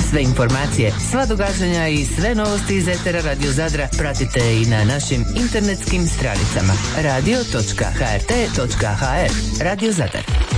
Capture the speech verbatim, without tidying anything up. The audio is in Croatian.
Sve informacije, sva događanja i sve novosti iz etera Radio Zadra pratite i na našim internetskim stranicama radio točka h r t točka h r. Radio Zadar.